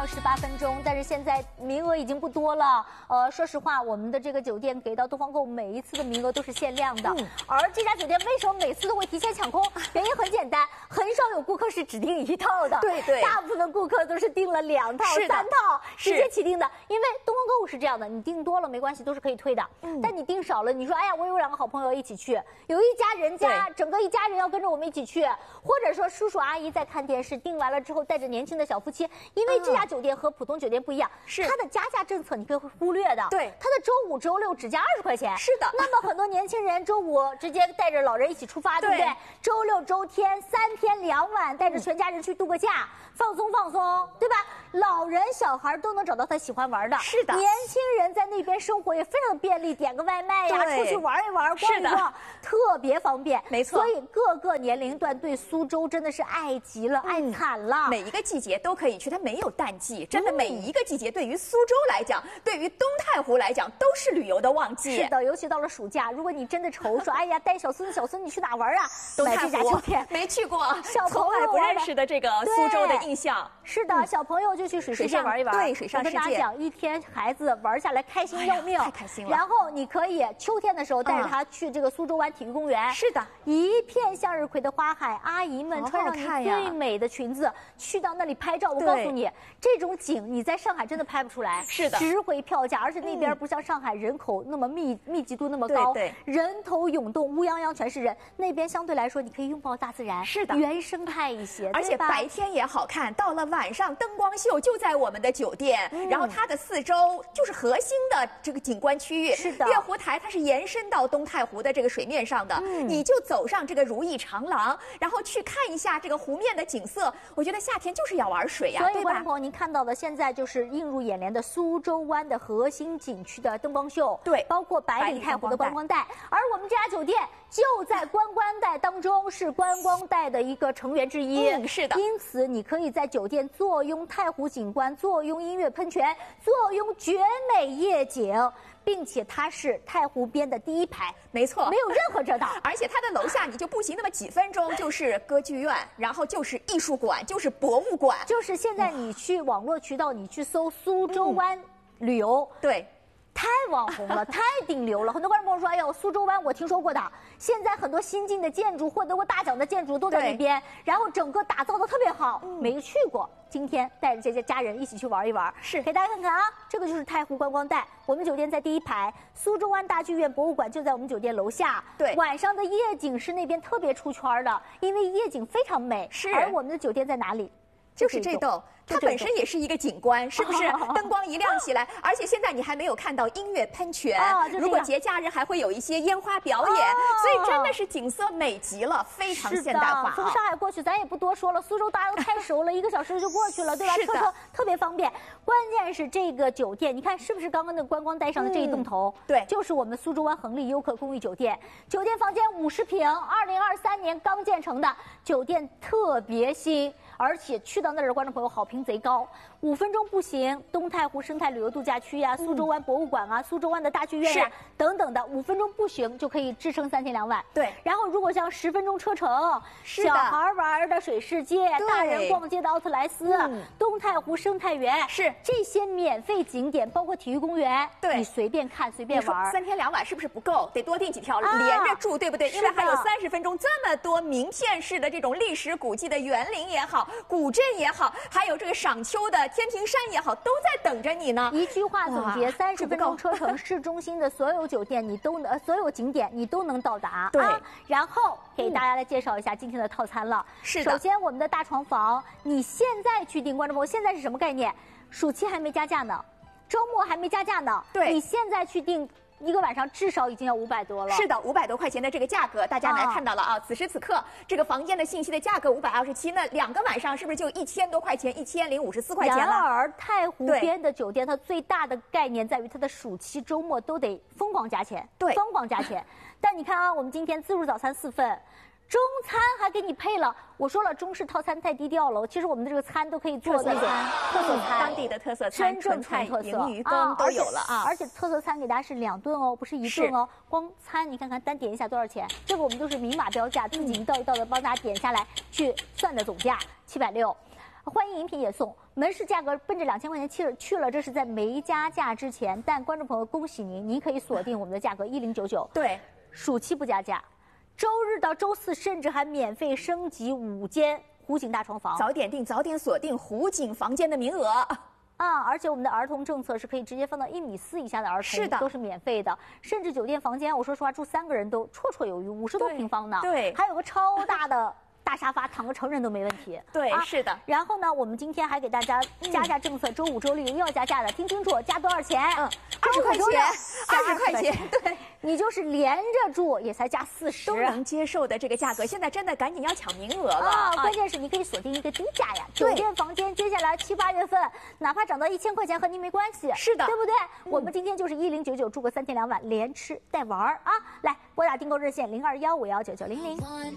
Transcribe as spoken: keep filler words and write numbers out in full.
十八分钟，但是现在名额已经不多了。呃，说实话，我们的这个酒店给到东方购每一次的名额都是限量的。嗯、而这家酒店为什么每次都会提前抢空？原因很简单，很少有顾客是只订一套的。 对对， 大部分顾客都是订了两套、三套，直接起订的。因为东方购物是这样的，你订多了没关系，都是可以退的。嗯、但你订少了，你说哎呀，我有两个好朋友一起去，有一家人家整个一家人要跟着我们一起去，或者说叔叔阿姨在看电视，订完了之后带着年轻的小夫妻，因为这家酒店和普通酒店不一样，是它的加价政策你可以忽略的。对，它的周五、周六只加二十块钱。是的。那么很多年轻人周五直接带着老人一起出发，对不对？周六、周天三天两晚，带着全家人去度个假，放松放松，对吧？老人、小孩都能找到他喜欢玩的。是的。年轻人在那边生活也非常便利，点个外卖呀，出去玩一玩、逛一逛，特别方便。没错。所以各个年龄段对苏州真的是爱极了、爱惨了。 每一个季节都可以去，它没有淡季。真的，每一个季节对于苏州来讲，对于东太湖来讲，都是旅游的旺季。 是的，尤其到了暑假，如果你真的愁说，哎呀，带小孙子、小孙女去哪玩啊？东太湖酒店没去过， 小从来不认识的这个苏州的印象。 是的，小朋友就去水世界玩一玩。 对，水上世界。 我跟大家讲，一天孩子玩下来开心要命， 太开心了。 然后你可以秋天的时候带着他去这个苏州湾体育公园。是的，一片向日葵的花海，阿姨们穿上你最美的裙子去到那里拍照。我告诉你，这种景你在上海真的拍不出来。是的，值回票价，而且那边不像上海人口那么密密集度那么高，对，人头涌动，乌泱泱全是人。那边相对来说，你可以拥抱大自然，是的，原生态一些， 而且白天也好看。到了晚上，灯光秀就在我们的酒店，然后它的四周就是核心的这个景观区域。是的，月湖台它是延伸到东太湖的这个水面上的，你就走上这个如意长廊，然后去看一下这个湖面的景色。我觉得夏天就是要玩水呀， 所以观众朋友，您看到的现在就是映入眼帘的苏州湾的核心景区的灯光秀，对，包括百里太湖的观光带。而我们这家酒店就在观光带当中，是观光带的一个成员之一。嗯，是的。因此，你可以在酒店坐拥太湖景观，坐拥音乐喷泉，坐拥绝美夜景。并且它是太湖边的第一排， 没错， 没有任何遮挡。 而且它的楼下你就步行那么几分钟，就是歌剧院，然后就是艺术馆，就是博物馆。 就是现在你去网络渠道，你去搜苏州湾旅游，嗯、对。太网红了，太顶流了！很多观众朋友说：“哎呦，苏州湾我听说过的，现在很多新进的建筑，获得过大奖的建筑都在那边，然后整个打造的特别好。嗯、没去过，今天带着这些家人一起去玩一玩。是，给大家看看啊，这个就是太湖观光带，我们酒店在第一排，苏州湾大剧院博物馆就在我们酒店楼下。对，晚上的夜景是那边特别出圈的，因为夜景非常美。是，而我们的酒店在哪里？ 就是这栋。”它本身也是一个景观，是不是？灯光一亮起来，而且现在你还没有看到音乐喷泉，如果节假日还会有一些烟花表演，所以真的是景色美极了，非常现代化。 从上海过去，咱也不多说了，苏州大家都太熟了，一个小时就过去了，对吧？是的，特别方便。关键是这个酒店，你看是不是刚刚那个观光带上的这一栋头？对，就是我们苏州湾恒利优客公寓酒店。酒店房间五十平，二零二三年刚建成的，酒店特别新，而且去到那儿的观众朋友好评贼高，五分钟步行，东太湖生态旅游度假区呀、啊，苏州湾博物馆啊，苏州湾的大剧院呀、啊、等等的，五分钟步行就可以支撑三天两晚。对，然后如果像十分钟车程，小孩玩的水世界，大人逛街的奥特莱斯，嗯、东太湖生态园，是这些免费景点，包括体育公园，对，你随便看随便玩。 三天两晚是不是不够？得多订几条，啊、连着住，对不对？因为还有三十分钟，这么多名片式的这种历史古迹的园林也好，古镇也好，还有这个赏秋的天平山也好，都在等着你呢。 一句话总结：三十分钟车程，市中心的所有酒店你都能，所有景点你都能到达。对，啊、然后给大家来介绍一下今天的套餐了。是的，首先我们的大床房，你现在去订，观众朋友，现在是什么概念？暑期还没加价呢，周末还没加价呢。对，你现在去订。一个晚上至少已经要五百多了。 是的，五百多块钱的这个价格，大家来看到了啊！啊此时此刻，这个房间的信息的价格五百二十七，那两个晚上是不是就一千多块钱，一千零五十四块钱了？ 然而，太湖边的酒店，它最大的概念在于它的暑期、周末都得疯狂加钱，对，疯狂加钱。但你看啊，我们今天自助早餐四份。中餐还给你配了，我说了中式套餐太低调了。其实我们的这个餐都可以做那种特色餐， 当地的特色餐， 真正纯特色， 银鱼羹都有了啊！ 而且特色餐给大家是两顿哦，不是一顿哦。光餐你看看单点一下多少钱？这个我们都是明码标价，自己一道一道的帮大家点下来，去算的总价七百六。 欢迎饮品也送。门市价格奔着两千块钱去了去了，这是在没加价之前。但观众朋友，恭喜您，您可以锁定我们的价格一零九九。 对， 暑期不加价，周日到周四甚至还免费升级五间湖景大床房。 早点订，早点锁定湖景房间的名额。 啊，而且我们的儿童政策是可以直接放到一米四以下的儿童， 是的， 都是免费的。甚至酒店房间，我说实话，住三个人都绰绰有余，五十多平方呢。 对， 还有个超大的大沙发，躺个成人都没问题。 对， 啊、 是的。 然后呢，我们今天还给大家加价政策，嗯、周五、周六又要加价的，听清楚，加多少钱？ 嗯，二十块钱，二十块钱，对。 你就是连着住也才加四十， 都能接受的这个价格，现在真的赶紧要抢名额了啊！关键是你可以锁定一个低价呀，酒店房间接下来七八月份，哪怕涨到一千块钱和您没关系， 是的， 对不对？嗯、我们今天就是一零九九住个三天两晚，连吃带玩啊！来拨打订购热线零二幺五幺九九零零。